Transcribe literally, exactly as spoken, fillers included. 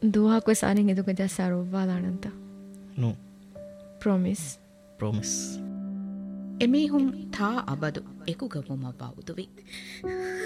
දුවහක් වෙසාරින් එදුක ජස්සාරෝවාදානන්ත නු promise promise එමීහුම් තා අබදු එකුගමුම බෞදුවි